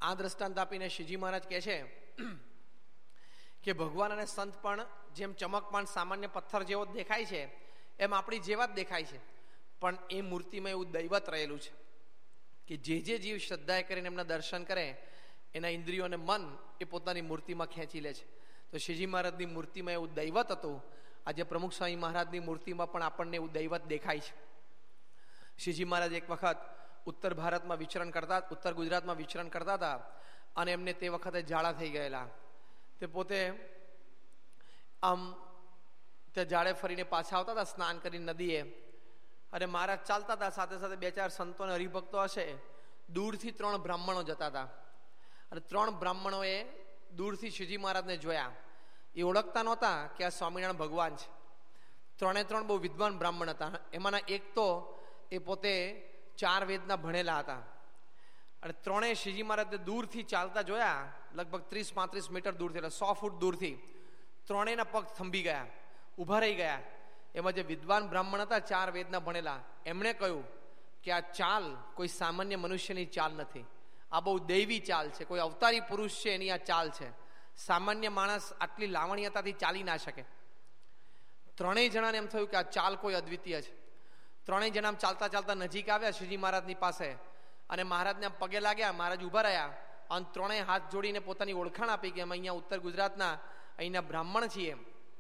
આ દ્રષ્ટાંત આપીને શ્રીજી મહારાજ કહે છે કે ભગવાન અને સંત પણ જેમ ચમકમાન સામાન્ય પથ્થર જેવો દેખાય છે એમ આપણી જેવા જ દેખાય છે, પણ એ મૂર્તિમાં એવું દૈવત રહેલું છે કે જે જીવ શ્રદ્ધાએ કરીને એમના દર્શન કરે એના ઇન્દ્રિયો અને મન એ પોતાની મૂર્તિમાં ખેંચી લે છે. તો શ્રીજી મહારાજની મૂર્તિમાં એવું દૈવત હતું. આજે પ્રમુખ સ્વામી મહારાજની મૂર્તિમાં પણ આપણને એવું દૈવત દેખાય છે. શ્રીજી મહારાજ એક વખત ઉત્તર ભારતમાં વિચરણ કરતા, ઉત્તર ગુજરાતમાં વિચરણ કરતા હતા અને એમને તે વખતે ઝાડા થઈ ગયેલા. તે પોતે આમ તે ઝાડે ફરીને પાછા આવતા હતા સ્નાન કરીને નદીએ, અને મહારાજ ચાલતા હતા, સાથે સાથે બે ચાર સંતો અને હરિભક્તો હશે. દૂરથી 3 બ્રાહ્મણો જતા હતા અને 3 બ્રાહ્મણોએ દૂરથી શ્રીજી મહારાજને જોયા. એ ઓળખતા નહોતા કે આ સ્વામિનારાયણ ભગવાન છે. 3 બહુ વિદ્વાન બ્રાહ્મણ હતા. એમાંના એક તો એ પોતે 4 વેદના ભણેલા હતા અને 3 શ્રીજી મહારાજને દૂરથી ચાલતા જોયા, લગભગ 30-35 મીટર દૂરથી, એટલે 100 ફૂટ દૂરથી. 3ના પગ થંભી ગયા, ઊભા રહી ગયા. એમાં જે વિદ્વાન બ્રાહ્મણ હતા 4 વેદના ભણેલા, એમણે કહ્યું કે આ ચાલ કોઈ સામાન્ય મનુષ્યની ચાલ નથી, આ બહુ દૈવી ચાલ છે, કોઈ અવતારી પુરુષ છે એની આ ચાલ છે. સામાન્ય માણસ આટલી લાવણ્યતાથી ચાલી ના શકે. 3 જણાને એમ થયું કે આ ચાલ કોઈ અદ્વિતીય છે. 3 જણા ચાલતા ચાલતા નજીક આવ્યા શ્રીજી મહારાજની પાસે અને મહારાજને પગે લાગ્યા. મહારાજ ઉભા રહ્યા અને 3 હાથ જોડીને પોતાની ઓળખાણ આપી કે અમે અહીંયા ઉત્તર ગુજરાતના અહીંના બ્રાહ્મણ છીએ,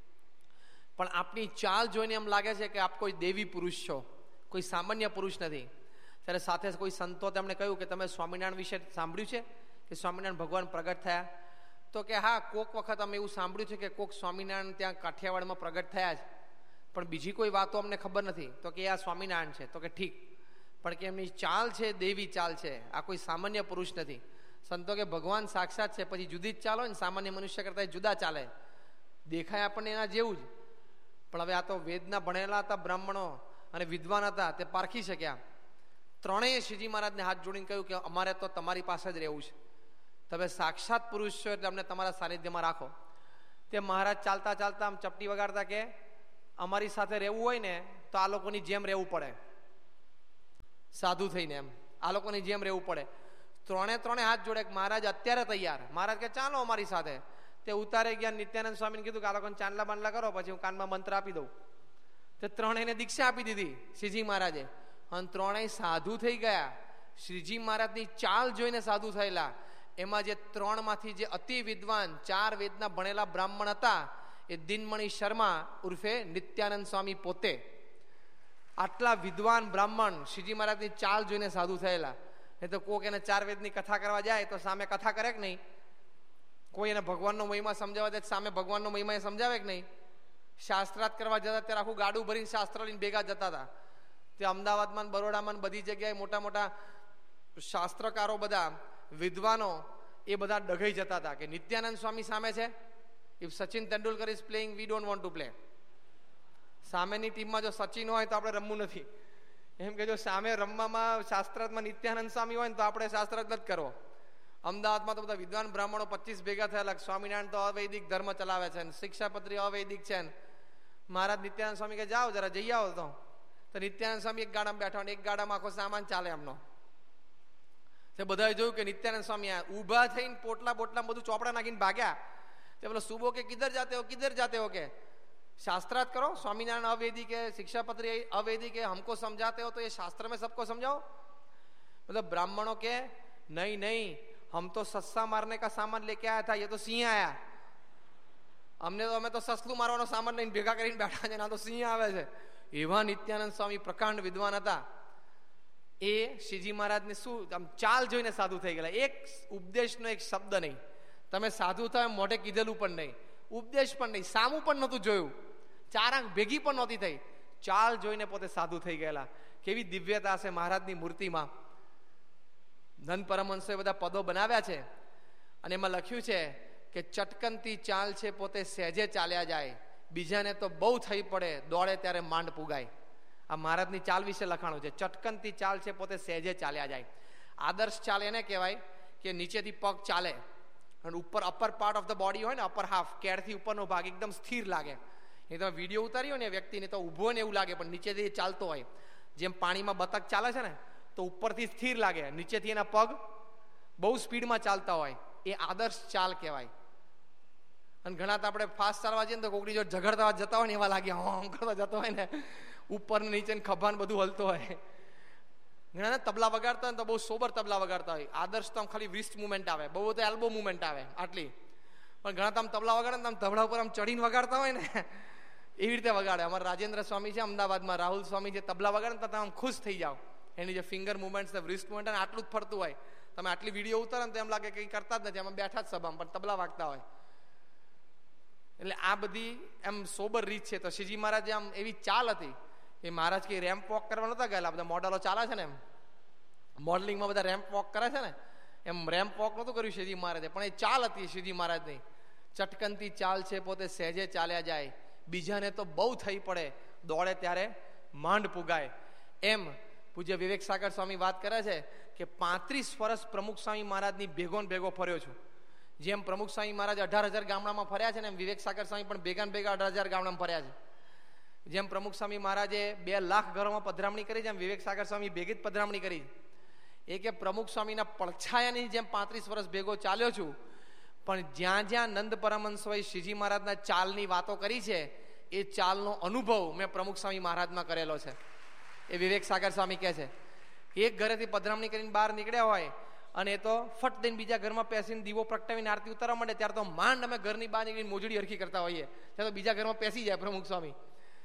પણ આપની ચાલ જોઈને એમ લાગે છે કે આપ કોઈ દેવી પુરુષ છો, કોઈ સામાન્ય પુરુષ નથી. ત્યારે સાથે કોઈ સંતો તેમણે કહ્યું કે તમે સ્વામિનારાયણ વિશે સાંભળ્યું છે કે સ્વામિનારાયણ ભગવાન પ્રગટ થયા? તો કે હા, કોક વખત અમે એવું સાંભળ્યું છે કે કોક સ્વામિનારાયણ ત્યાં કાઠિયાવાડમાં પ્રગટ થયા છે, પણ બીજી કોઈ વાતો અમને ખબર નથી. તો કે આ સ્વામિનારાયણ છે. તો કે ઠીક, પણ કે એમની ચાલ છે દેવી ચાલ છે, આ કોઈ સામાન્ય પુરુષ નથી. સંતો કે ભગવાન સાક્ષાત છે, પછી જુદી જ ચાલ હોય ને, સામાન્ય મનુષ્ય કરતા જુદા ચાલે, દેખાય આપણને એના જેવું જ. પણ હવે આ તો વેદના ભણેલા હતા બ્રાહ્મણો અને વિદ્વાન હતા, તે પારખી શક્યા. 3 શ્રીજી મહારાજને હાથ જોડીને કહ્યું કે અમારે તો તમારી પાસે જ રહેવું છે, તમે સાક્ષાત પુરુષ છો એટલે અમને તમારા સાનિધ્યમાં રાખો. તે મહારાજ ચાલતા ચાલતા આમ ચપટી વગાડતા કે અમારી સાથે રહેવું હોય ને તો આ લોકોની જેમ રહેવું પડે, સાધુ થઈને એમ આ લોકોની જેમ રહેવું પડે. 3 હાથ જોડે, મહારાજ અત્યારે તૈયાર. મહારાજ કે ચાલો અમારી સાથે. તે ઉતારે ગયા. નિત્યાનંદ સ્વામીને કીધું કે આ લોકોને ચાંદલા બાંદલા કરો, પછી હું કાનમાં મંત્ર આપી દઉં. તે 3ને દીક્ષા આપી દીધી શ્રીજી મહારાજે અને 3 સાધુ થઈ ગયા. શ્રીજી મહારાજની ચાલ જોઈને સાધુ થયેલા. એમાં જે 3માંથી જે અતિ વિદ્વાન 4 વેદના ભણેલા બ્રાહ્મણ હતા એ દિનમણી શર્મા ઉર્ફે નિત્યાનંદ સ્વામી પોતે. આટલા વિદ્વાન બ્રાહ્મણ શ્રીજી મહારાજની ચાલ જોઈને સાધુ થયેલા. એ તો કોક એને 4 વેદની કથા કરવા જાય તો સામે કથા કરે કે નહીં? કોઈ એને ભગવાનનો મહિમા સમજાવવા દે સામે ભગવાનનો મહિમા એ સમજાવે કે નહીં? શાસ્ત્રાર્થ કરવા જતા ત્યારે આખું ગાડું ભરીને શાસ્ત્ર લઈને ભેગા જતા હતા. તે અમદાવાદમાં બરોડામાં બધી જગ્યાએ મોટા મોટા શાસ્ત્રકારો, બધા વિદ્વાનો એ બધા ડઘાઈ જતા હતા કે નિત્યાનંદ સ્વામી સામે છે. If Sachin Tendulkar is playing we don't want to play. સામેની ટીમમાં જો સચિન હોય તો આપણે રમવું નથી. એમ કે જો સામે રમવામાં શાસ્ત્રાર્થમાં નિત્યાનંદ સ્વામી હોય ને તો આપણે શાસ્ત્રાર્થ જ કરવો. અમદાવાદમાં તો બધા વિદ્વાન બ્રાહ્મણો 25 ભેગા થયેલા. સ્વામિનારાયણ તો અવૈદિક ધર્મ ચલાવે છે, શિક્ષાપત્રી અવૈદિક છે. મહારાજ નિત્યાનંદ સ્વામી કે જાઓ જરા જઈ આવો. તો નિત્યાનંદ સ્વામી એક ગાડામાં બેઠા, એક ગાડામાં આખો સામાન ચાલે એમનો. તે બધાએ જોયું કે નિત્યાનંદ સ્વામી ઊભા થઈને પોટલા બધું ચોપડા નાખીને ભાગ્યા. તે બોલો સુબો કે કિધર જાતે હો કે शास्त्रार्थ करो, स्वामीनारायण अवैदिक है, शिक्षापत्री अवैदिक है, हमको समझाते हो तो ये शास्त्र में सबको समझाओ. मतलब ब्राह्मणों के नहीं नहीं, हम तो सस्सा मारने का सामान लेके आया था, ये तो सिंह आया. हमें तो ससलू मारવાનો સામાન લઈને ભેગા કરીને બેઠા છે, ના તો સિંહ આવે છે. એવા નિત્યાનંદ સ્વામી પ્રકાંડ વિદ્વાન હતા. એ શ્રીજી મહારાજને શું આમ ચાલ જોઈને સાધુ થઈ ગયેલા. એક ઉપદેશનો એક શબ્દ નહીં, તમે સાધુ થાય મોઢે કીધેલું પણ નહીં, ઉપદેશ પણ નહીં, સામું પણ નહોતું જોયું, 4 આંખ ભેગી પણ નહોતી થઈ, ચાલ જોઈને પોતે સાધુ થઈ ગયેલા. કેવી દિવ્યતા છે મહારાજની મૂર્તિમાં. ધન પરમહંસોએ બધા પદો બનાવ્યા છે અને એમાં લખ્યું છે કે ચટકનતી ચાલ છે પોતે સહેજે ચાલ્યા જાય, બીજાને તો બહુ થઈ પડે, દોડે ત્યારે માંડ પુગાય. આ મહારાજની ચાલ વિશે લખાણું છે. ચટકનતી ચાલ છે પોતે સહેજે ચાલ્યા જાય. આદર્શ ચાલ એને કહેવાય કે નીચેથી પગ ચાલે અને ઉપર upper part of the body હોય ને, અપર હાફ, કેડથી ઉપરનો ભાગ એકદમ સ્થિર લાગે. એ તમે વિડીયો ઉતાર્યો ને વ્યક્તિને તો ઊભો ને એવું લાગે, પણ નીચેથી ચાલતો હોય. જેમ પાણીમાં બતક ચાલે છે ને તો ઉપરથી સ્થિર લાગે, નીચેથી એના પગ બહુ સ્પીડમાં ચાલતા હોય, એ આદર્શ ચાલ કહેવાય. અને ઘણા તો આપણે ફાસ્ટ ચાલવા જઈએ ને તો કોકની જો ઝઘડતા જતા હોય ને એવા લાગે, આમ કરતા જતો હોય ને, ઉપર ને નીચે ને ખભાને બધું હલતો હોય. ઘણા તબલા વગાડતા હોય ને તો બહુ સોબર તબલા વગાડતા હોય. આદર્શ તો આમ ખાલી રિસ્ટ મુવમેન્ટ આવે, બહુ તો એલ્બો મુવમેન્ટ આવે આટલી. પણ ઘણા તો આમ તબલા વગાડે ને આમ તબલા ઉપર આમ ચડીને વગાડતા હોય ને એવી રીતે વગાડે. અમારા રાજેન્દ્ર સ્વામી છે અમદાવાદમાં, રાહુલ સ્વામી જે તબલા વગાડે ને તો તમે આમ ખુશ થઈ જાઓ. એની જે ફિંગર મુવમેન્ટ, રિસ્ટ મુવમેન્ટ આટલું જ ફરતું હોય. તમે આટલી વિડીયો ઉતારો ને તો એમ લાગે કંઈ કરતા જ નથી, આમાં બેઠા જ સભામાં પણ તબલા વાગતા હોય. એટલે આ બધી એમ સોબર રીત છે. તો શ્રીજી મહારાજે આમ એવી ચાલ હતી એ મહારાજ કે રેમ્પ વોક કરવા નતા ગયેલા. બધા મોડલો ચાલે છે ને, એમ મોડલિંગમાં બધા રેમ્પ વોક કરે છે ને, એમ રેમ્પ વોક નતું કર્યું શ્રીજી મહારાજે, પણ એ ચાલ હતી શ્રીજી મહારાજની. ચટકનતી ચાલ છે, પોતે સહેજે ચાલ્યા જાય, બીજાને તો બહુ થઈ પડે, દોડે ત્યારે માંડ પુગાય. એમ પૂજ્ય વિવેક સાગર સ્વામી વાત કરે છે કે 35 વર્ષ પ્રમુખ સ્વામી મહારાજની ભેગો ને ભેગો ફર્યો છું. જેમ પ્રમુખ સ્વામી મહારાજ 18,000 ગામડામાં ફર્યા છે ને, એમ વિવેક સાગર સ્વામી પણ ભેગા ને ભેગા 18,000 ગામડામાં ફર્યા છે. જેમ પ્રમુખ સ્વામી મહારાજે 2 લાખ ઘરોમાં પધરામણી કરી, જેમ વિવેક સાગર સ્વામી ભેગી જ પધરામણી કરી. એ કે પ્રમુખ સ્વામીના પડછાયાની જેમ 35 વર્ષ ભેગો ચાલ્યો છું, પણ જ્યાં જ્યાં નંદ પરમહંસોએ શ્રીજી મહારાજના ચાલની વાતો કરી છે, એ ચાલનો અનુભવ મેં પ્રમુખ સ્વામી મહારાજમાં કરેલો છે. એ વિવેક સાગર સ્વામી કહે છે. એક ઘરેથી પધરામણી કરીને બહાર નીકળ્યા હોય અને એ તો ફટ દઈને બીજા ઘરમાં પેસીને દીવો પ્રગટાવીને આરતી ઉતારવા માંડે, ત્યારે તો માંડ અમે ઘરની બહાર નીકળીને મોજડી હરખી કરતા હોઈએ, ત્યારે તો બીજા ઘરમાં પેસી જાય પ્રમુખ સ્વામી.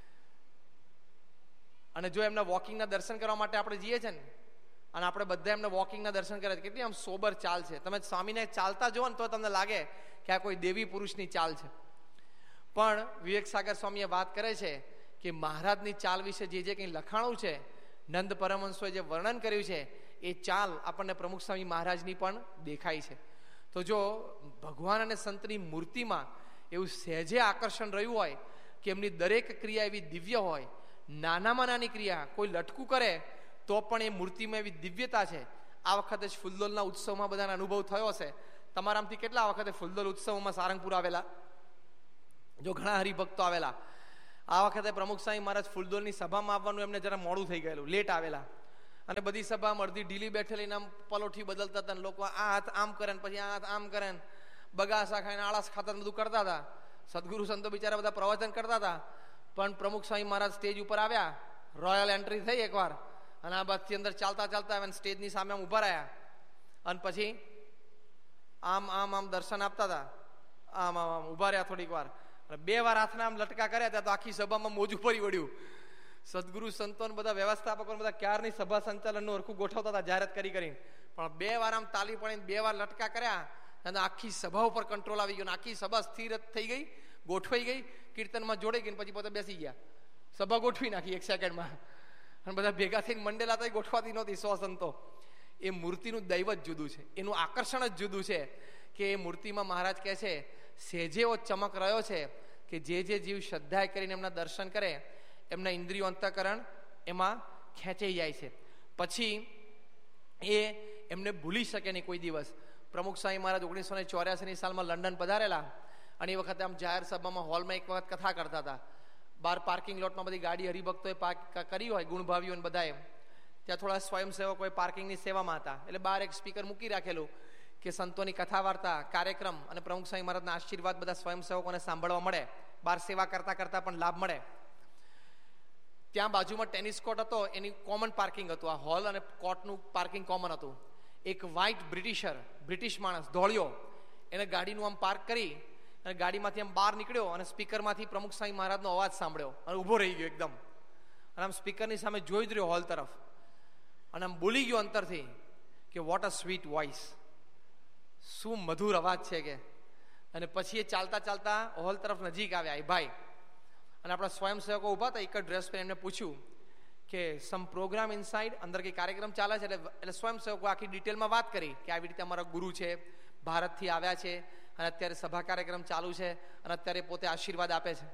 અને જો એમના વોકિંગના દર્શન કરવા માટે આપણે જઈએ છીએ ને, અને આપણે બધા એમને વોકિંગના દર્શન કરે છે, કેટલી આમ સોબર ચાલ છે. તમે સ્વામીને ચાલતા જુઓ ને તો તમને લાગે કે આ કોઈ દેવી પુરુષની ચાલ છે. પણ વિવેક સાગર સ્વામીએ વાત કરે છે કે મહારાજની ચાલ વિશે જે કંઈ લખાણું છે, નંદ પરમહંસોએ જે વર્ણન કર્યું છે, એ ચાલ આપણને પ્રમુખ સ્વામી મહારાજની પણ દેખાય છે. તો જો ભગવાન અને સંતની મૂર્તિમાં એવું સહેજે આકર્ષણ રહ્યું હોય કે એમની દરેક ક્રિયા એવી દિવ્ય હોય, નાનામાં નાની ક્રિયા કોઈ લટકું કરે તો પણ એ મૂર્તિમાં એવી દિવ્યતા છે. આ વખતે જ ફૂલદોલના ઉત્સવમાં બધાને અનુભવ થયો હશે. તમારામાંથી કેટલા વખતે ફૂલદોલ ઉત્સવમાં સારંગપુર આવેલા? જો ઘણા હરિભક્તો આવેલા. આ વખતે પ્રમુખ સ્વામી મહારાજ ફૂલદોલની સભામાં આવવાનું એમને જરા મોડું થઈ ગયેલું, લેટ આવેલા. અને બધી સભામાં અડધી ઢીલી બેઠેલી આમ પલોઠી બદલતા હતા, લોકો આ હાથ આમ કરે ને પછી આ હાથ આમ કરે ને બગાસા ખાઈને આળસ ખાતા બધું કરતા હતા. સદગુરુ સંતો બિચારા બધા પ્રવચન કરતા હતા. પણ પ્રમુખ સ્વામી મહારાજ સ્ટેજ ઉપર આવ્યા, રોયલ એન્ટ્રી થઈ એકવાર, અને આ બાદથી અંદર ચાલતા ચાલતા આવ્યા, સ્ટેજની સામે આમ ઉભા રહ્યા, અને પછી આમ આમ આમ દર્શન આપતા હતા. આમ આમ આમ ઉભા રહ્યા થોડીક વાર, અને 2 વાર હાથના આમ લટકા કર્યા હતા, તો આખી સભામાં મોજું ફરી વળ્યું. સદગુરુ સંતો બધા વ્યવસ્થાપકો બધા ક્યારની સભા સંચાલનનું હરખું ગોઠવતા હતા જાહેરાત કરી કરીને, પણ 2 વાર આમ તાલી પડીને 2 વાર લટકા કર્યા, અને આખી સભા ઉપર કંટ્રોલ આવી ગયો. આખી સભા સ્થિર થઈ ગઈ, ગોઠવાઈ ગઈ, કીર્તનમાં જોડાઈ ગઈ, પછી પોતે બેસી ગયા. સભા ગોઠવી નાખી 1 સેકન્ડમાં. અને બધા ભેગા થઈને મંડેલા તો ગોઠવાતી નહોતી 100 સંતો. એ મૂર્તિનું દૈવ જ જુદું છે, એનું આકર્ષણ જ જુદું છે. કે એ મૂર્તિમાં મહારાજ કહે છે સહેજે એવો ચમક રહ્યો છે કે જે જીવ શ્રદ્ધા કરીને એમના દર્શન કરે, એમના ઇન્દ્રિયો અંતઃકરણ એમાં ખેંચાઈ જાય છે. પછી એ એમને ભૂલી શકે નહીં કોઈ દિવસ. પ્રમુખ સ્વામી મહારાજ 1984 સાલમાં લંડન પધારેલા, અને એ વખતે આમ જાહેર સભામાં હોલમાં એક વખત કથા કરતા હતા. બહાર પાર્કિંગ લોટમાં બધી ગાડી હરિભક્તોએ પાર્ક કરી હોય, ગુણભાવીઓ બધાએ, ત્યાં થોડા સ્વયંસેવકોએ પાર્કિંગની સેવામાં હતા. એટલે બહાર એક સ્પીકર મૂકી રાખેલું કે સંતોની કથા વાર્તા કાર્યક્રમ અને પ્રમુખ સ્વામી મહારાજના આશીર્વાદ બધા સ્વયંસેવકોને સાંભળવા મળે, બહાર સેવા કરતા કરતા પણ લાભ મળે. ત્યાં બાજુમાં ટેનિસ કોર્ટ હતો, એની કોમન પાર્કિંગ હતું. આ હોલ અને કોર્ટનું પાર્કિંગ કોમન હતું. એક વ્હાઇટ બ્રિટિશ માણસ દોડ્યો, એને ગાડીનું આમ પાર્ક કરી અને ગાડીમાંથી આમ બહાર નીકળ્યો, અને સ્પીકરમાંથી પ્રમુખ સ્વામી મહારાજનો અવાજ સાંભળ્યો અને ઊભો રહી ગયો એકદમ, અને આમ સ્પીકરની સામે જોઈ જ રહ્યો હોલ તરફ, અને આમ બોલી ગયો અંતરથી કે વોટ અ સ્વીટ વોઇસ, શું મધુર અવાજ છે કે. અને પછી એ ચાલતા ચાલતા હોલ તરફ નજીક આવ્યા એ ભાઈ, અને આપણા સ્વયંસેવકો ઊભા હતા એક જ ડ્રેસ પહેરીને. એમને પૂછ્યું કે સમ પ્રોગ્રામ ઇનસાઇડ, અંદર કંઈ કાર્યક્રમ ચાલે છે? એટલે સ્વયંસેવકો આખી ડિટેલમાં વાત કરી કે આવી રીતે અમારા ગુરુ છે, ભારતથી આવ્યા છે, અને અત્યારે સભા કાર્યક્રમ ચાલુ છે, અને અત્યારે પોતે આશીર્વાદ આપે છે.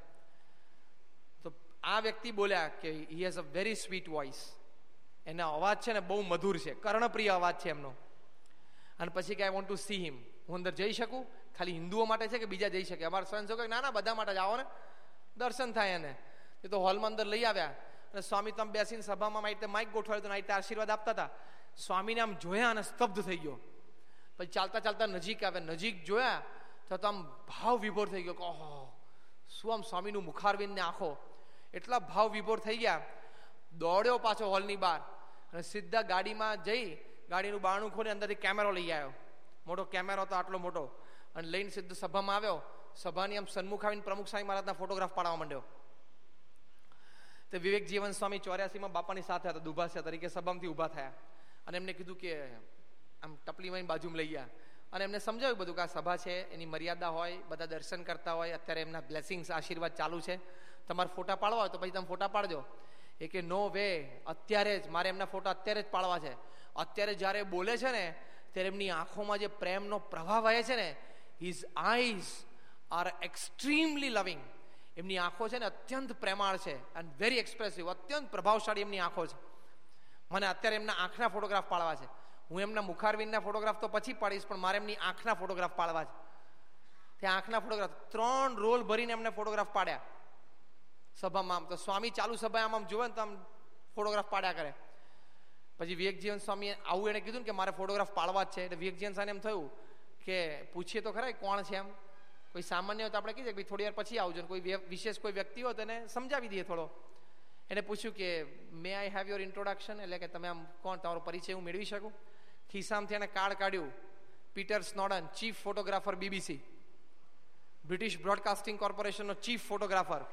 તો આ વ્યક્તિ બોલ્યા કે he has a very sweet voice, એનો અવાજ છે ને બહુ મધુર છે, કર્ણપ્રિય અવાજ છે એમનો. અને પછી કે આઈ વોન્ટ ટુ સી હિમ, હું અંદર જઈ શકું? ખાલી હિન્દુઓ માટે છે કે બીજા જઈ શકે? અમારા સ્વયંસેવકો ના બધા માટે જાઓ ને, દર્શન થાય. એને એ તો હોલમાં અંદર લઈ આવ્યા, અને સ્વામી તમે બેસીને સભામાં માઇક ગોઠવાયું હતું, આશીર્વાદ આપતા હતા. સ્વામીને આમ જોયા અને સ્તબ્ધ થઈ ગયો. પછી ચાલતા ચાલતા નજીક આવે, નજીક જોયા તો આમ ભાવ વિભોર થઈ ગયો કે ઓહો શું આમ સ્વામીનું મુખારવિંદ ને આંખો, એટલા ભાવ વિભોર થઈ ગયા. દોડ્યો પાછો હોલની બહાર અને સીધા ગાડીમાં જઈ ગાડીનું બારણું ખોલી અંદરથી કેમેરો લઈ આવ્યો. મોટો કેમેરો હતો આટલો મોટો, અને લઈને સીધો સભામાં આવ્યો. સભાની આમ સન્મુખ આવીને પ્રમુખ સ્વામી મહારાજના ફોટોગ્રાફ પાડવા માંડ્યો. તો વિવેક જીવન સ્વામી 84માં બાપાની સાથે હતા, દુભાસિયા તરીકે સભામાંથી ઊભા થયા અને એમને કીધું કે આમ ટપલીમાં બાજુમાં લઈ ગયા અને એમને સમજાવ્યું બધું કે આ સભા છે, એની મર્યાદા હોય, બધા દર્શન કરતા હોય, અત્યારે એમના બ્લેસિંગ્સ આશીર્વાદ ચાલુ છે, તમારે ફોટા પાડવા હોય તો પછી તમે ફોટા પાડજો. એ કે નો વે, અત્યારે જ મારે એમના ફોટા અત્યારે જ પાડવા છે. અત્યારે જ્યારે બોલે છે ને ત્યારે એમની આંખોમાં જે પ્રેમનો પ્રવાહ વહે છે ને, હિઝ આઈઝ આર એક્સ્ટ્રીમલી લવિંગ. એમની આંખો છે ને અત્યંત પ્રેમાળ છે એન્ડ વેરી એક્સપ્રેસિવ, અત્યંત પ્રભાવશાળી એમની આંખો છે. મને અત્યારે એમના આંખના ફોટોગ્રાફ પાડવા છે. હું એમના મુખારવિંદના ફોટોગ્રાફ તો પછી પાડીશ, પણ મારે એમની આંખના ફોટોગ્રાફ પાડવા છે. ત્યાં આંખના ફોટોગ્રાફ 3 રોલ ભરીને એમને ફોટોગ્રાફ પાડ્યા સભામાં. આમ તો સ્વામી ચાલુ સભા આમ જોવે ને તો આમ ફોટોગ્રાફ પાડ્યા કરે. પછી વિવેકજીવન સ્વામીએ આવું એને કીધું ને કે મારે ફોટોગ્રાફ પાડવા જ છે. એટલે વિવેકજીવન સ્વામીને એમ થયું કે પૂછીએ તો ખરા કોણ છે, એમ કોઈ સામાન્ય હોય તો આપણે કહીએ કે થોડી વાર પછી આવજો, કોઈ વિશેષ કોઈ વ્યક્તિ હોય તો એને સમજાવી દઈએ થોડો. એને પૂછ્યું કે મે આઈ હેવ યોર ઇન્ટ્રોડક્શન, એટલે કે તમે આમ કોણ, તમારો પરિચય હું મેળવી શકું. ખિસ્સામાંથી એને કાર્ડ કાઢ્યું. Peter સ્નોડન, chief photographer BBC, British broadcasting કોર્પોરેશનનો chief photographer.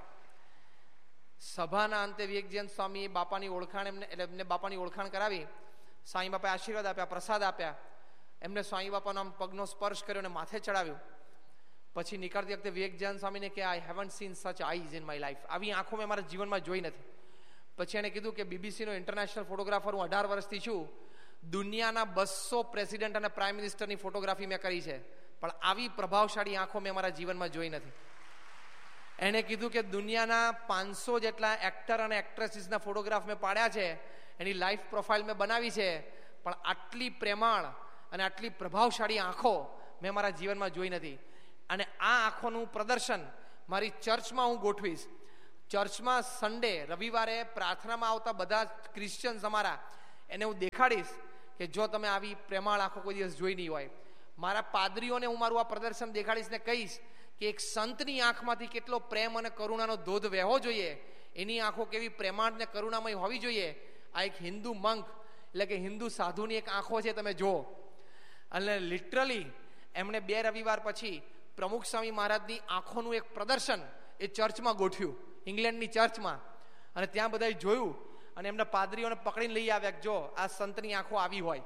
સભાના અંતે વિવેકજીવન સ્વામીએ બાપાની ઓળખાણ એમને બાપાની ઓળખાણ કરાવી. સ્વામી બાપાએ આશીર્વાદ આપ્યા, પ્રસાદ આપ્યા. એમને સ્વામી બાપાનો આમ પગનો સ્પર્શ કર્યો અને માથે ચડાવ્યું. પછી નીકળતી વખતે વિવેકજીવન સ્વામીને કે આઈ હેવન્ટ સીન સચ આઈઝ ઇન માય લાઈફ, આવી આંખો મેં મારા જીવનમાં જોઈ નથી. પછી એને કીધું કે BBCનો ઇન્ટરનેશનલ ફોટોગ્રાફર હું 18 વર્ષથી છું. દુનિયાના 200 પ્રેસિડેન્ટ અને પ્રાઇમ મિનિસ્ટરની ફોટોગ્રાફી મેં કરી છે, પણ આવી પ્રભાવશાળી આંખો મેં મારા જીવનમાં જોઈ નથી. એને કીધું કે દુનિયાના 500 જેટલા એક્ટર અને એક્ટ્રેસીસના ફોટોગ્રાફ મેં પાડ્યા છે, એની લાઈફ પ્રોફાઇલ મેં બનાવી છે, પણ આટલી પ્રેમાળ અને આટલી પ્રભાવશાળી આંખો મેં મારા જીવનમાં જોઈ નથી. અને આ આંખોનું પ્રદર્શન મારી ચર્ચમાં હું ગોઠવીશ. ચર્ચમાં સન્ડે, રવિવારે પ્રાર્થનામાં આવતા બધા ક્રિશ્ચિયન્સ અમારા, એને હું દેખાડીશ કે જો તમે આવી પ્રેમાળ આંખો કોઈ દિવસ જોઈ નહીં હોય. મારા પાદરીઓને હું મારું આ પ્રદર્શન દેખાડીશ ને કહીશ કે એક સંતની આંખમાંથી કેટલો પ્રેમ અને કરુણાનો ધોધ વહેવો જોઈએ, એની આંખો કેવી પ્રેમાળ ને કરુણામય હોવી જોઈએ. આ એક હિન્દુ મંક એટલે કે હિન્દુ સાધુની એક આંખો છે, તમે જુઓ. અને લિટરલી એમણે 2 રવિવાર પછી પ્રમુખ સ્વામી મહારાજની આંખોનું એક પ્રદર્શન એ ચર્ચમાં ગોઠવ્યું, ઇંગ્લેન્ડની ચર્ચમાં. અને ત્યાં બધાએ જોયું અને એમના પાદરીઓને પકડીને લઈ આવ્યા કે જો આ સંતની આંખો આવી હોય,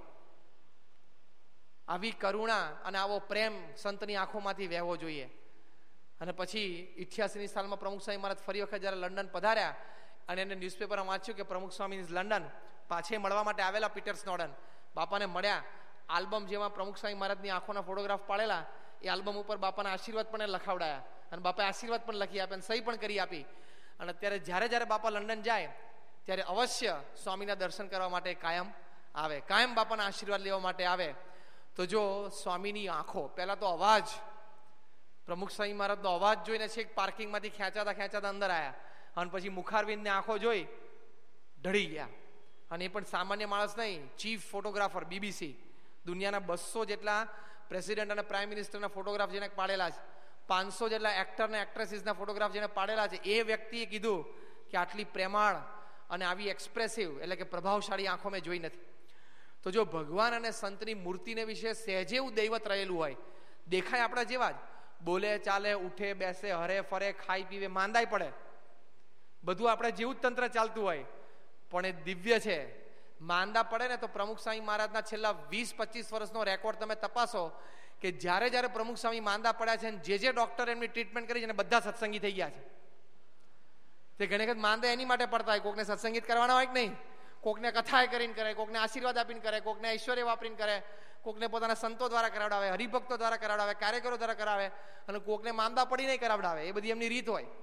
આવી કરુણા અને આવો પ્રેમ સંતની આંખોમાંથી વહેવો જોઈએ. અને પછી 88ની સાલમાં પ્રમુખ સ્વામી મહારાજ ફરી વખત જ્યારે લંડન પધાર્યા અને એને ન્યૂઝપેપરમાં વાંચ્યું કે પ્રમુખ સ્વામી ઇઝ લંડન, પાછે મળવા માટે આવેલા પીટર સ્નોડન. બાપાને મળ્યા. આલ્બમ જેમાં પ્રમુખ સ્વામી મહારાજની આંખોના ફોટોગ્રાફ પાડેલા, એ આલ્બમ ઉપર બાપાના આશીર્વાદ પણ લખાવડાયા અને બાપાએ આશીર્વાદ પણ લખી આપ્યા અને સહી પણ કરી આપી. અને અત્યારે જ્યારે બાપા લંડન જાય ત્યારે અવશ્ય સ્વામીના દર્શન કરવા માટે કાયમ આવે, કાયમ બાપાના આશીર્વાદ લેવા માટે આવે. તો જો સ્વામીની આંખો, પહેલા તો અવાજ, પ્રમુખ સ્વામી મહારાજનો અવાજ જોઈને છેક પાર્કિંગમાંથી ખેંચાતા અંદર આવ્યા અને પછી મુખારવિંદને આંખો જોઈ ઢળી ગયા. અને એ પણ સામાન્ય માણસ નહીં, ચીફ ફોટોગ્રાફર BBC, દુનિયાના 200 જેટલા પ્રેસિડેન્ટ અને પ્રાઇમ મિનિસ્ટરના ફોટોગ્રાફ જેને પાડેલા છે, 500 જેટલા એક્ટર અને એક્ટ્રેસીસના ફોટોગ્રાફ જેને પાડેલા છે, એ વ્યક્તિએ કીધું કે આટલી પ્રેમાળ અને આવી એક્સપ્રેસિવ એટલે કે પ્રભાવશાળી આંખો મેં જોઈ નથી. તો જો ભગવાન અને સંતની મૂર્તિને વિશે સહેજે એવું દૈવત રહેલું હોય, દેખાય આપણા જેવા જ, બોલે ચાલે, ઉઠે બેસે, હરે ફરે, ખાઈ પીવે, માંદાય પડે, બધું આપણે જેવું જ તંત્ર ચાલતું હોય, પણ એ દિવ્ય છે. માંદા પડે ને તો પ્રમુખ સ્વામી મહારાજના છેલ્લા 20-25 વર્ષનો રેકોર્ડ તમે તપાસો કે જ્યારે પ્રમુખ સ્વામી માંદા પડ્યા છે, જે ડોક્ટર એમની ટ્રીટમેન્ટ કરી છે ને બધા સત્સંગી થઈ ગયા છે. તે ઘણી વખત માંદા એની માટે પડતા હોય, કોકને સત્સંગીત કરવાના હોય કે નહીં, કોકને કથાએ કરીને કરે, કોકને આશીર્વાદ આપીને કરે, કોકને ઐશ્વર્ય વાપરીને કરે, કોકને પોતાના સંતો દ્વારા કરાવડાવે, હરિભક્તો દ્વારા કરાવડાવે, કાર્યકરો દ્વારા કરાવે, અને કોકને માંદા પડી નહીં કરાવડાવે. એ બધી એમની રીત હોય.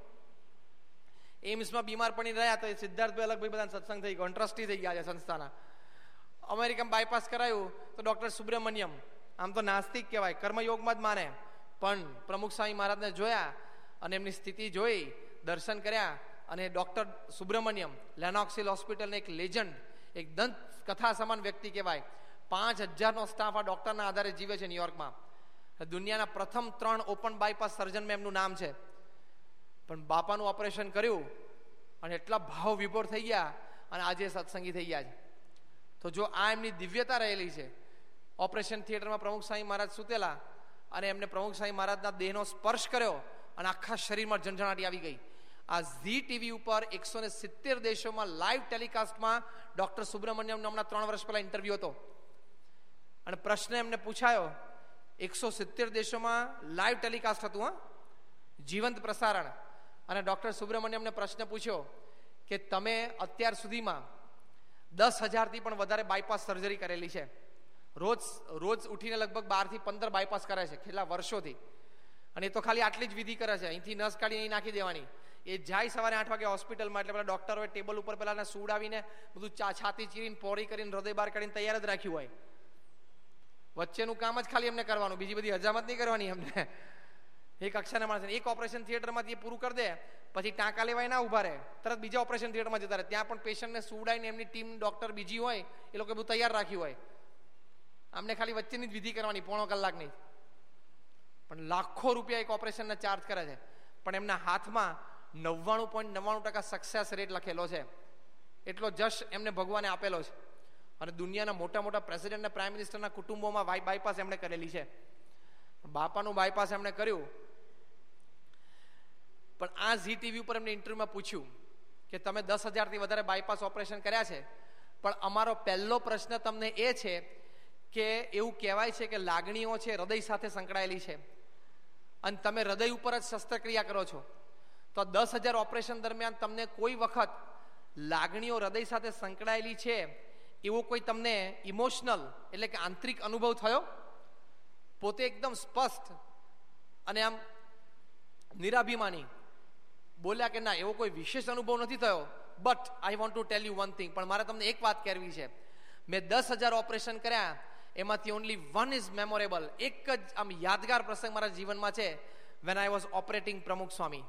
એમ્સમાં બીમાર પડી રહ્યા તો સિદ્ધાર્થભાઈ અલગભાઈ બધા સત્સંગ થઈ ગયો, ટ્રસ્ટી થઈ ગયા છે સંસ્થાના. અમેરિકામાં બાયપાસ કરાયું તો ડોક્ટર સુબ્રમણ્યમ, આમ તો નાસ્તિક કહેવાય, કર્મયોગમાં જ માને, પણ પ્રમુખ સ્વામી મહારાજને જોયા અને એમની સ્થિતિ જોઈ, દર્શન કર્યા. અને ડોક્ટર સુબ્રમણ્યમ લેનોક્સિલ હોસ્પિટલને એક લેજન્ડ, એક દંત કથા સમાન વ્યક્તિ કહેવાય, 5,000નો સ્ટાફ આ ડૉક્ટરના આધારે જીવે છે ન્યુયોર્કમાં. દુનિયાના પ્રથમ 3 ઓપન બાયપાસ સર્જનમાં એમનું નામ છે. પણ બાપાનું ઓપરેશન કર્યું અને એટલા ભાવ વિભોર થઈ ગયા અને આજે સત્સંગી થઈ ગયા છે. તો જો આ એમની દિવ્યતા રહેલી છે. ઓપરેશન થિયેટરમાં પ્રમુખ સ્વામી મહારાજ સૂતેલા અને એમને પ્રમુખ સ્વામી મહારાજના દેહનો સ્પર્શ કર્યો અને આખા શરીરમાં ઝંઝણાટી આવી ગઈ. આ ઝી ટીવી ઉપર 170 દેશોમાં લાઈવ ટેલિકાસ્ટમાં ડોક્ટર સુબ્રમણ્યમનો હમણાં 3 વર્ષ પહેલા ઇન્ટરવ્યુ હતો અને પ્રશ્ન એમને પૂછાયો. 170 દેશોમાં લાઈવ ટેલિકાસ્ટ હતું, જીવંત પ્રસારણ. અને ડોક્ટર સુબ્રમણ્યમને પ્રશ્ન પૂછ્યો કે તમે અત્યાર સુધીમાં 10,000થી પણ વધારે બાયપાસ સર્જરી કરેલી છે. રોજ ઉઠીને લગભગ 12 થી 15 બાયપાસ કરે છે છેલ્લા વર્ષોથી. અને એ તો ખાલી આટલી જ વિધિ કરે છે. અહીંથી નસ કાઢી અહીં નાખી દેવાની. એ જાય સવારે 8 વાગે હોસ્પિટલમાં, એટલે પેલા ડોક્ટરોએ ટેબલ ઉપર પેલા સુડાવીને બધું છાતી ચીરીને પોરી કરીને હૃદય બહાર કાઢીને તૈયાર જ રાખ્યું હોય. વચ્ચેનું કામ જ ખાલી એમને કરવાનું, બીજી બધી હજામત નહીં કરવાની એમને. એક અક્ષરના માણસ એક ઓપરેશન થિયેટરમાંથી એ પૂરું કરી દે પછી ટાંકા લેવાય ના ઉભા રહે, તરત બીજા ઓપરેશન થિયેટરમાં જતા રહે. ત્યાં પણ પેશન્ટને સુવડાવીને એમની ટીમ ડોક્ટર બીજી હોય એ લોકો બધું તૈયાર રાખ્યું હોય. આમને ખાલી વચ્ચેની જ વિધિ કરવાની 1.5 કલાકની. પણ લાખો રૂપિયા એક ઓપરેશનના ચાર્જ કરે છે. પણ એમના હાથમાં 99.99% સક્સેસ રેટ લખેલો છે. એટલો જશ એમને ભગવાને આપેલો છે. અને દુનિયાના મોટા મોટા પ્રેસિડેન્ટ અને પ્રાઇમ મિનિસ્ટરના કુટુંબોમાં બાયપાસ એમણે કરેલી છે. બાપાનું બાયપાસ એમણે કર્યું. પણ આ ઝી ટીવી ઉપર એમને ઇન્ટરવ્યુમાં પૂછ્યું કે તમે 10,000થી વધારે બાયપાસ ઓપરેશન કર્યા છે, પણ અમારો પહેલો પ્રશ્ન તમને એ છે કે એવું કહેવાય છે કે લાગણીઓ છે હૃદય સાથે સંકળાયેલી છે અને તમે હૃદય ઉપર જ શસ્ત્રક્રિયા કરો છો. તો 10,000 ઓપરેશન દરમિયાન તમને કોઈ વખત લાગણીઓ હૃદય સાથે સંકળાયેલી છે એવો કોઈ તમને ઇમોશનલ એટલે કે આંતરિક અનુભવ થયો? પોતે એકદમ સ્પષ્ટ અને આમ નિરાભિમાની બોલ્યા કે ના, એવો કોઈ વિશેષ અનુભવ નથી થયો. But I want to tell you one thing, પણ મારે તમને એક વાત કહેવી છે. મેં 10,000 ઓપરેશન કર્યા, એમાંથી ઓનલી વન ઇઝ મેમોરેબલ. એક જ આમ યાદગાર પ્રસંગ મારા જીવનમાં છે. વેન આઈ વોઝ ઓપરેટિંગ પ્રમુખ સ્વામી.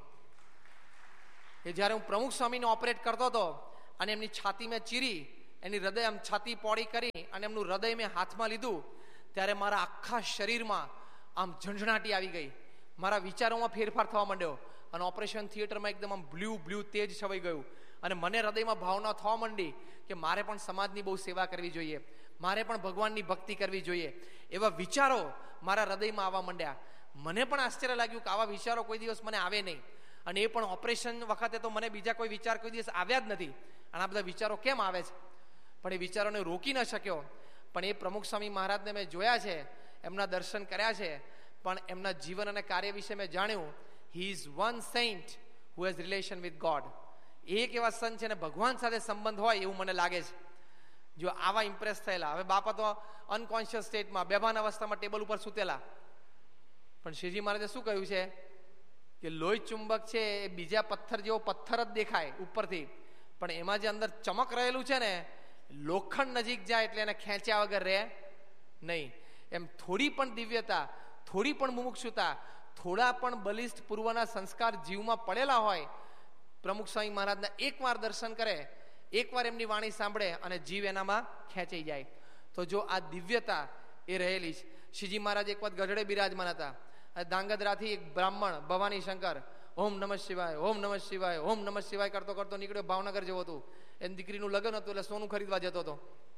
કે જ્યારે હું પ્રમુખ સ્વામીને ઓપરેટ કરતો હતો અને એમની છાતી મેં ચીરી, એની હૃદય આમ છાતી પોળી કરી અને એમનું હૃદય મેં હાથમાં લીધું, ત્યારે મારા આખા શરીરમાં આમ ઝંઝણાટી આવી ગઈ. મારા વિચારોમાં ફેરફાર થવા માંડ્યો અને ઓપરેશન થિયેટરમાં એકદમ આમ બ્લુ તેજ છવાઈ ગયું. અને મને હૃદયમાં ભાવના થવા માંડી કે મારે પણ સમાજની બહુ સેવા કરવી જોઈએ, મારે પણ ભગવાનની ભક્તિ કરવી જોઈએ. એવા વિચારો મારા હૃદયમાં આવવા માંડ્યા. મને પણ આશ્ચર્ય લાગ્યું કે આવા વિચારો કોઈ દિવસ મને આવે નહીં. અને એ પણ ઓપરેશન વખતે તો મને બીજા કોઈ વિચાર કોઈ દિવસ આવ્યા જ નથી. અને આ બધા વિચારો કેમ આવે છે? પણ એ વિચારોને રોકી ન શક્યો. પણ એ પ્રમુખ સ્વામી મહારાજને મેં જોયા છે, એમના દર્શન કર્યા છે, પણ એમના જીવન અને કાર્ય વિશે મેં જાણ્યું. He is one Saint who has relation with God. એક એવા સંત છે ને ભગવાન સાથે સંબંધ હોય એવું મને લાગે છે. જો આવા ઇમ્પ્રેસ થયેલા. હવે બાપા તો અનકોન્શિયસ સ્ટેટમાં બેભાન અવસ્થામાં ટેબલ ઉપર સૂતેલા. પણ શ્રીજી મહારાજે શું કહ્યું છે કે લોહી ચુંબક છે એ બીજા પથ્થર જેવો પથ્થર જ દેખાય ઉપરથી, પણ એમાં જે અંદર ચમક રહેલું છે ને, લોખંડ નજીક જાય એટલે એને ખેંચ્યા વગર રહે નહીં. એમ થોડી પણ દિવ્યતા, થોડી પણ મુમુક્ષુતા, થોડા પણ બલિષ્ઠ પૂર્વના સંસ્કાર જીવમાં પડેલા હોય, પ્રમુખ સ્વામી મહારાજના એકવાર દર્શન કરે, એકવાર એમની વાણી સાંભળે અને જીવ એનામાં ખેંચાઈ જાય. તો જો આ દિવ્યતા એ રહેલી છે. શ્રીજી મહારાજ એક વખત ગઢડે બિરાજમાન હતા. ધાંગધ્રાથી એક બ્રાહ્મણ ભવાની શંકર ઓમ નમઃ શિવાય, ઓમ નમઃ શિવાય, ઓમ નમઃ શિવાય કરતો કરતો નીકળ્યો ભાવનગર જેવો હતું. એની દીકરીનું લગ્ન હતું એટલે સોનું ખરીદવા જતો હતો.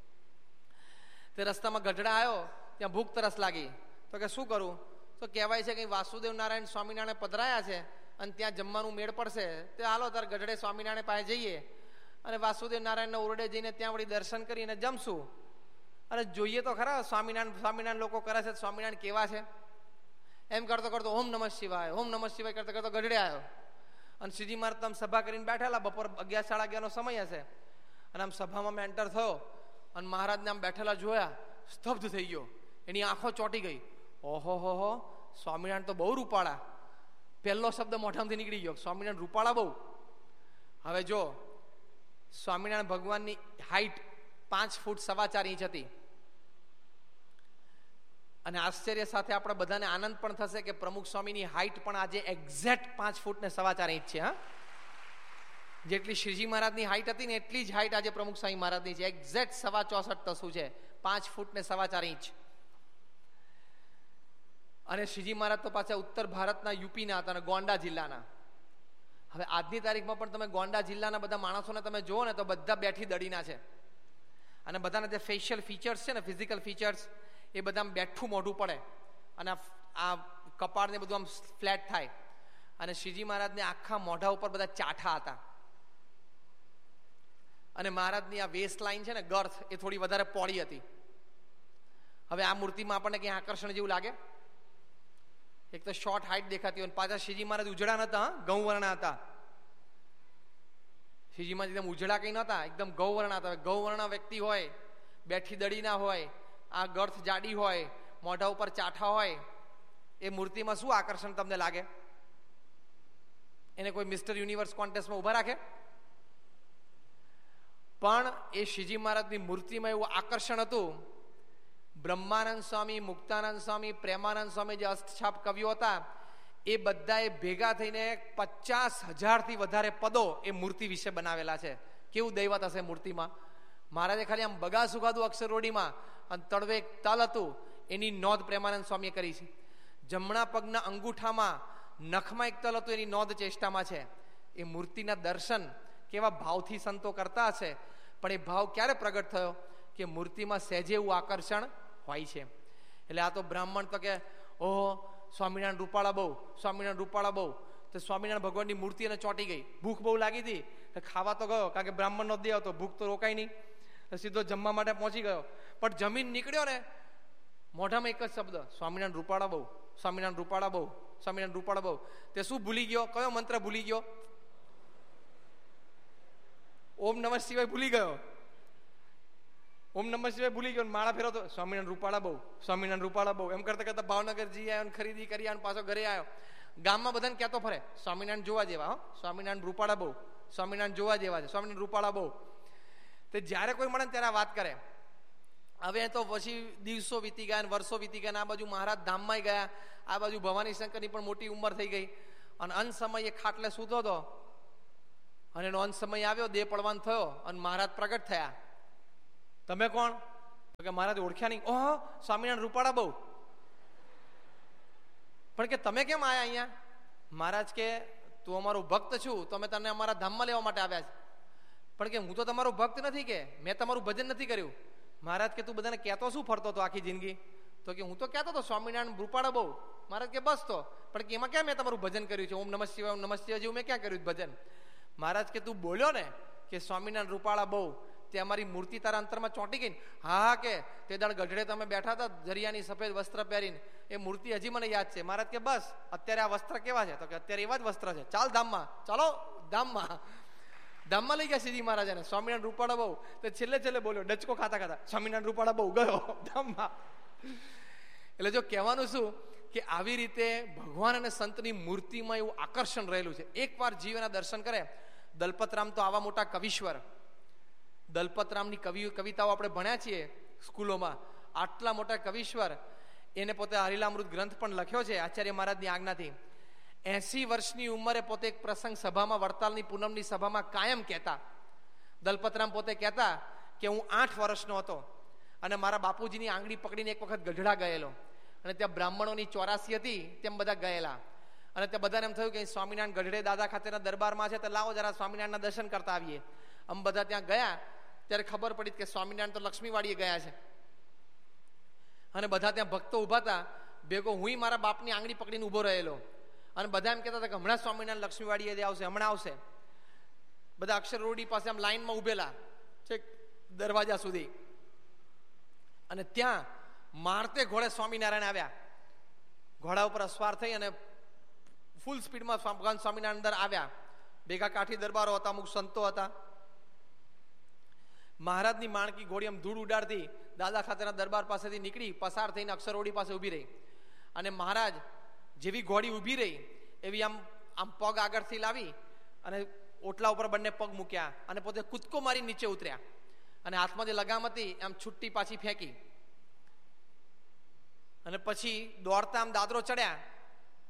તે રસ્તામાં ગઢડા આવ્યો, ત્યાં ભૂખ તરસ લાગી. તો કે શું કરું? તો કહેવાય છે કે વાસુદેવ નારાયણ સ્વામિનારાયણ પધરાયા છે અને ત્યાં જમવાનું મેળ પડશે, તે હાલો તાર ગઢડે સ્વામિનારાયણ પાસે જઈએ અને વાસુદેવ નારાયણના ઓરડે જઈને ત્યાં વળી દર્શન કરીને જમશું. અને જોઈએ તો ખરા સ્વામિનારાયણ લોકો કરે છે, સ્વામિનારાયણ કેવા છે. એમ કરતો કરતો ઓમ નમઃ શિવાય, ઓમ નમઃ શિવાય કરતો કરતો ગઢડે આવ્યો. અને શ્રીજી મહારાજ તમે સભા કરીને બેઠેલા, બપોર 11, 11:30 સમય હશે. અને આમ સભામાં મેં એન્ટર થયો અને મહારાજને આમ બેઠેલા જોયા, સ્તબ્ધ થઈ ગયો. એની આંખો ચોંટી ગઈ. ઓહો હો, સ્વામિનારાયણ તો બહુ રૂપાળા. પહેલો શબ્દ મોઢામાંથી નીકળી ગયો, સ્વામિનારાયણ રૂપાળા બહુ. હવે જો સ્વામિનારાયણ ભગવાનની હાઈટ 5 ફૂટ 4.25 ઇંચ હતી. અને આશ્ચર્ય સાથે આપણે બધાને આનંદ પણ થશે કે પ્રમુખ સ્વામીની હાઈટ પણ આજે એક્ઝેક્ટ 5 ફૂટ ને 4.25 ઇંચ છે. હા, જેટલી શ્રીજી મહારાજની હાઈટ હતી ને એટલી જ હાઈટ આજે પ્રમુખ સ્વામી મહારાજની છે. એક્ઝેક્ટ 64 તસુ છે, 5 ફૂટ ને 4.25 ઇંચ. અને શ્રીજી મહારાજ તો પાછા ઉત્તર ભારતના યુપીના હતા, ગોંડા જિલ્લાના. હવે આજની તારીખમાં પણ તમે ગોંડા જિલ્લાના બધા માણસોને તમે જુઓ ને તો બધા બેઠી દડીના છે. અને બધાના જે ફેશિયલ ફીચર્સ છે ને, ફિઝિકલ ફીચર્સ, એ બધા બેઠું મોઢું પડે અને આ કપાળને બધું આમ ફ્લેટ થાય. અને શ્રીજી મહારાજને આખા મોઢા ઉપર બધા ચાઠા હતા. અને મહારાજની આ વેસ્ટ લાઈન છે ને, ગર્થ, એ થોડી વધારે પોળી હતી. હવે આ મૂર્તિમાં આપણને ક્યાં આકર્ષણ જેવું લાગે? એક તો શોર્ટ હાઈટ દેખાતી હોય, પાછા શ્રીજી મહારાજ ઉજળા નતા, ગૌવર્ણ હતા. શ્રીજી મહારાજ એકદમ ઉજળા કઈ નતા, એકદમ ગૌવર્ણ હતા. ગૌવર્ણ વ્યક્તિ હોય, બેઠી દડીના હોય, આ ગર્થ જાડી હોય, મોઢા ઉપર ચાઠા હોય, એ મૂર્તિમાં શું આકર્ષણ તમને લાગે? એને કોઈ મિસ્ટર યુનિવર્સ કોન્ટેસ્ટમાં ઉભા રાખે? પણ એ શ્રીજી મહારાજની મૂર્તિમાં એવું આકર્ષણ હતું. બ્રહ્માનંદ સ્વામી, મુક્તાનંદ સ્વામી, પ્રેમાનંદ સ્વામી, જે અષ્ટછાપ કવિઓ હતા, એ બધાએ ભેગા થઈને 50,000થી વધારે પદો એ મૂર્તિ વિશે બનાવેલા છે. કેવું દૈવત હશે મૂર્તિમાં! મહારાજે ખાલી આમ બગા સુગાદું અક્ષરરોડીમાં, અને તળવે એક તલ હતું, એની નોંધ પ્રેમાનંદ સ્વામીએ કરી છે. જમણા પગના અંગૂઠામાં નખમાં એક તલ હતું, એની નોંધ ચેષ્ટામાં છે. એ મૂર્તિના દર્શન કેવા ભાવથી સંતો કરતા હશે, પણ એ ભાવ ક્યારે પ્રગટ થયો? કે મૂર્તિમાં સહેજે એવું આકર્ષણ હોય છે. એટલે આ તો બ્રાહ્મણ તો કે ઓહો સ્વામિનારાયણ રૂપાળા બહુ, સ્વામિનારાયણ રૂપાળા બહુ. તો સ્વામિનારાયણ ભગવાનની મૂર્તિ એને ચોંટી ગઈ, ભૂખ બહુ લાગી હતી, તો ખાવા તો ગયો, કારણ કે બ્રાહ્મણનો દેહ હતો, ભૂખ તો રોકાય નહીં, સીધો જમવા માટે પહોંચી ગયો. પણ જમીન નીકળ્યો ને, મોઢામાં એક જ શબ્દ, સ્વામિનારાયણ રૂપાળા બહુ, સ્વામિનારાયણ રૂપાળા બહુ, સ્વામિનારાયણ રૂપાળા બહુ. તે શું ભૂલી ગયો? કયો મંત્ર ભૂલી ગયો? ઓમ નમઃ શિવાય ભૂલી ગયો. ઓમ નમઃ શિવાય ભૂલી ગયો, માળા ફેરવતો, સ્વામિનારાયણ રૂપાળા બહુ, સ્વામિનારાયણ રૂપાળા બહુ. એમ કરતા કરતા ભાવનગર જઈ આવ્યો, ખરીદી કરી આવ્યો, પાછો ઘરે આવ્યો. ગામમાં બધાને કહેતો ફરે, સ્વામિનારાયણ જોવા જેવા, હો, સ્વામિનારાયણ રૂપાળા બહુ, સ્વામિનારાયણ જોવા જેવા છે, સ્વામિનારાયણ રૂપાળા બહુ. તે જ્યારે કોઈ મળે ત્યારે વાત કરે. હવે તો પછી દિવસો વીતી ગયા, વર્ષો વીતી ગયા. આ બાજુ મહારાજ ધામમાં ગયા, આ બાજુ ભવાની શંકરની પણ મોટી ઉંમર થઈ ગઈ. અને અંત સમયે ખાટલે સૂતો હતો, અને એનો અંત સમય આવ્યો, દેહ પડવાન થયો, અને મહારાજ પ્રગટ થયા. તમે કોણ? તો કે મહારાજ ઓળખ્યા નહીં. ઓહો સ્વામિનારાયણ રૂપાળા બહુ. પણ કે તમે કેમ આયા અહીંયા? મહારાજ કે તું અમારો ભક્ત છું, તો અમે તને અમારા ધામમાં લેવા માટે આવ્યા છે. પણ કે હું તો તમારો ભક્ત નથી, કે મેં તમારું ભજન નથી કર્યું. મહારાજ કે તું બધાને કહેતો શું ફરતો હતો આખી જિંદગી? તો કે હું તો કહેતો હતો સ્વામિનારાયણ રૂપાળા બહુ. મહારાજ કે બસ તો, પણ કે એમાં ક્યાં મેં તમારું ભજન કર્યું છે? ઓમ નમઃ શિવાય, ઓમ નમઃ શિવાય જેવું મેં ક્યાં કર્યું ભજન? મહારાજ કે તું બોલ્યો ને કે સ્વામિનારાયણ રૂપાળા બહુ, તે અમારી મૂર્તિ તારા અંતરમાં ચોંટી ગઈ. હા કે તે દાડ ગઢડે તમે બેઠા હતા જરિયાની સફેદ વસ્ત્ર પહેરીને, એ મૂર્તિ હજી મને યાદ છે. મહારાજ કે બસ અત્યારે આ વસ્ત્ર કેવા છે? તો કે અત્યારે એવા જ વસ્ત્ર છે, ચાલ ધામમાં, ચાલો ધામમાં. ધામમાં લઈ ગયા શ્રીજી મહારાજાને. સ્વામિનારાયણ રૂપાળા બહુ. તો છેલ્લે બોલ્યો ડચકો ખાતા ખાતા, સ્વામિનારાયણ રૂપાળા બહુ, ગયો ધામમાં. એટલે જો કહેવાનું શું કે આવી રીતે ભગવાન અને સંતની મૂર્તિમાં એવું આકર્ષણ રહેલું છે. એકવાર જીવના દર્શન કરે. દલપતરામ તો આવા મોટા કવિશ્વર, દલપતરામની કવિતાઓ આપણે ભણ્યા છીએ સ્કૂલોમાં. આટલા મોટા કવિશ્વર, એને પોતે હરિલામૃત ગ્રંથ પણ લખ્યો છે આચાર્ય મહારાજની આજ્ઞાથી. 80 વર્ષની ઉંમરે પોતે એક પ્રસંગ સભામાં, વડતાલની પૂનમની સભામાં કાયમ કહેતા. દલપતરામ પોતે કહેતા કે હું 8 વર્ષનો હતો અને મારા બાપુજીની આંગળી પકડીને એક વખત ગઢડા ગયેલો, અને ત્યાં બ્રાહ્મણોની 84 હતી, તેમ બધા ગયેલા. અને તે બધાને એમ થયું કે સ્વામિનારાયણ ગઢડે દાદા ખાતેના દરબારમાં છે, તો લાવો જરા સ્વામિનારાયણના દર્શન કરતા આવીએ. આમ બધા ત્યાં ગયા ત્યારે ખબર પડી કે સ્વામિનારાયણ તો લક્ષ્મીવાડીએ ગયા છે. અને બધા ત્યાં ભક્તો ઉભા હતા, ભેગો હું મારા બાપની આંગળી પકડીને ઉભો રહેલો. અને બધા એમ કહેતા હતા કે હમણાં સ્વામિનારાયણ લક્ષ્મીવાડીએ આવશે, હમણાં આવશે. બધા અક્ષર રોડી પાસે આમ લાઈનમાં ઉભેલા છે દરવાજા સુધી. અને ત્યાં મારતે ઘોડે સ્વામિનારાયણ આવ્યા. ઘોડા ઉપર અસવાર થઈ અને ફૂલ સ્પીડમાં ભગવાન સ્વામિનારાયણ અંદર આવ્યા. ભેગા કાઠી દરબારો હતા, અમુક સંતો હતા. મહારાજની માણકી ઘોડી આમ ધૂળ ઉડાડતી દાદા ખાતેના દરબાર પાસેથી નીકળી પસાર થઈને અક્ષરોડી પાસે ઉભી રહી. અને મહારાજ જેવી ઘોડી ઉભી રહી એવી આમ પગ આગળથી લાવી અને ઓટલા ઉપર બંને પગ મૂક્યા અને પોતે કૂદકો મારી નીચે ઉતર્યા. અને હાથમાં જે લગામ હતી આમ છુટ્ટી પાછી ફેંકી. અને પછી દોડતા આમ દાદરો ચડ્યા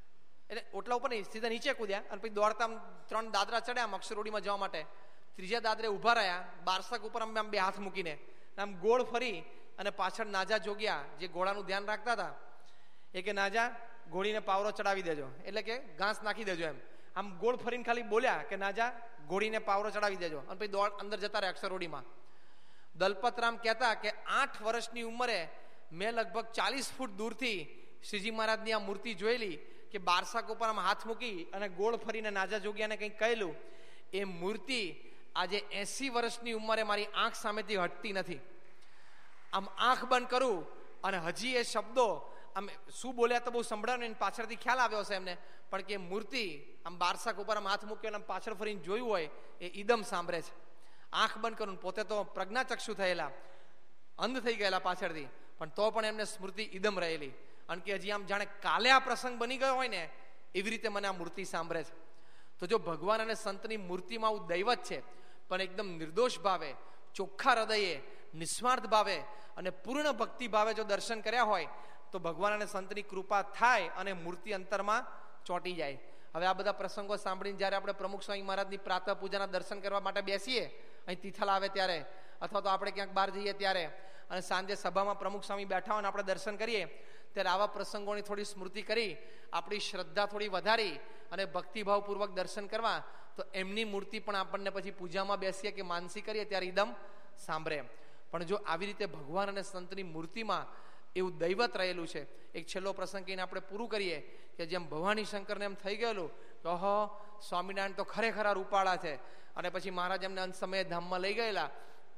એટલે ઓટલા ઉપર નહીં, સીધા નીચે કૂદ્યા અને પછી દોડતા 3 દાદરા ચડ્યા આમ અક્ષરોડીમાં જવા માટે. ત્રીજા દાદરે ઊભા રહ્યા, બારસક ઉપર અમે આમ 2 હાથ મૂકીને આમ ગોળ ફરી અને પાછળ નાજા જોગ્યા જે ઘોડાનું ધ્યાન રાખતા હતા એ કે નાજા ઘોડીને પાવરો ચડાવી દેજો, એટલે કે ઘાસ નાખી દેજો. એમ આમ ગોળ ફરીને ખાલી બોલ્યા કે નાજા ઘોડીને પાવરો ચડાવી દેજો અને પછી દોડ અંદર જતા રહ્યા અક્ષરોડીમાં. દલપતરામ કહેતા કે 8 વર્ષની ઉંમરે મેં લગભગ 40 ફૂટ દૂરથી શ્રીજી મહારાજની આ મૂર્તિ જોયેલી કે બારસાક ઉપર આમ હાથ મૂકી અને ગોળ ફરીને નાજા જોગ્યાને કંઈક કહેલું. એ મૂર્તિ આજે 80 વર્ષની ઉંમરે મારી આંખ સામેથી હટતી નથી. આમ આંખ બંધ કરું અને હજી એ શબ્દો આમ શું બોલ્યા તો બહુ સંભળાવ્યું ને પાછળથી ખ્યાલ આવ્યો હશે એમને, પણ કે મૂર્તિ આમ બારસાક ઉપર આમ હાથ મૂક્યો અને પાછળ ફરીને જોયું હોય એ ઈદમ સાંભળે છે. આંખ બંધ કરું, પોતે તો પ્રજ્ઞાચક્ષુ થયેલા, અંધ થઈ ગયેલા પાછળથી, પણ તો પણ એમને સ્મૃતિ ઈદમ રહેલી. અને કે હજી આમ જાણે કાલે આ પ્રસંગ બની ગયો હોય ને એવી રીતે મને આ મૂર્તિ સાંભળે છે. તો જો ભગવાન અને સંતની મૂર્તિમાં આવું દૈવત છે, પણ એકદમ નિર્દોષ ભાવે, ચોખ્ખા હૃદયે, નિસ્વાર્થ ભાવે અને પૂર્ણ ભક્તિ ભાવે જો દર્શન કર્યા હોય તો ભગવાન અને સંતની કૃપા થાય અને મૂર્તિ અંતરમાં ચોંટી જાય. હવે આ બધા પ્રસંગો સાંભળીને જ્યારે આપણે પ્રમુખ સ્વામી મહારાજની પ્રાતઃ પૂજાના દર્શન કરવા માટે બેસીએ, અહીં તિથલ આવે ત્યારે અથવા તો આપણે ક્યાંક બહાર જઈએ ત્યારે, અને સાંજે સભામાં પ્રમુખ સ્વામી બેઠા હોય અને આપણે દર્શન કરીએ, ત્યારે આવા પ્રસંગોની થોડી સ્મૃતિ કરી આપણી શ્રદ્ધા થોડી વધારી અને ભક્તિભાવપૂર્વક દર્શન કરવા, તો એમની મૂર્તિ પણ આપણને પછી પૂજામાં બેસીએ કે માનસી કરીએ ત્યારે એકદમ સાંભળે. પણ જો આવી રીતે ભગવાન અને સંતની મૂર્તિમાં એવું દૈવત રહેલું છે. એક છેલ્લો પ્રસંગ કહીને આપણે પૂરું કરીએ કે જેમ ભવાની શંકરને એમ થઈ ગયેલું કે ઓહો સ્વામિનારાયણ તો ખરેખર રૂપાળા છે, અને પછી મહારાજ એમને અંત સમયે ધામમાં લઈ ગયેલા.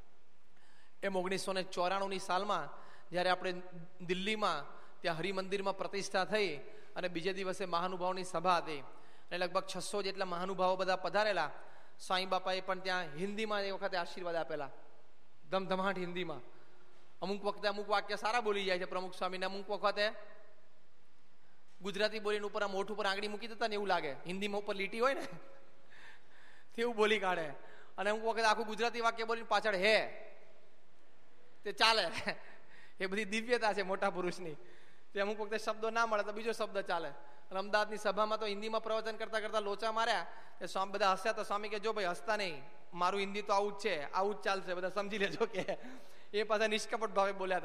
એમ 1994ની સાલમાં જ્યારે આપણે દિલ્હીમાં ત્યાં હરિમંદિરમાં પ્રતિષ્ઠા થઈ અને બીજે દિવસે મહાનુભાવની સભા હતી અને લગભગ 600 જેટલા મહાનુભાવો બધા પધારેલા. સ્વામી બાપાએ પણ ત્યાં હિન્દીમાં એ વખતે આશીર્વાદ આપેલા, ધમધમાટ હિન્દીમાં. અમુક વખતે અમુક વાક્ય સારા બોલી જાય છે પ્રમુખ સ્વામીને, અમુક વખતે ગુજરાતી બોલીને ઉપર આમ હોઠ ઉપર આંગળી મૂકી દેતા ને એવું લાગે, હિન્દીમાં ઉપર લીટી હોય ને તેવું બોલી કાઢે. અને અમુક વખતે આખું ગુજરાતી વાક્ય બોલીને પાછળ હે તે ચાલે. એ બધી દિવ્યતા છે મોટા પુરુષની. તે અમુક વખતે શબ્દો ના મળે તો બીજો શબ્દ ચાલે. અને અમદાવાદની સભામાં તો હિન્દીમાં પ્રવચન કરતા કરતા લોચા માર્યા કે સ્વામી બધા હસ્યા, તો સ્વામી કે જો ભાઈ હસતા નહીં, મારું હિન્દી તો આવું જ છે, આવું જ ચાલશે, બધા સમજી લેજો કે એ પાછા નિષ્કપટ ભાવે બોલ્યા હતા.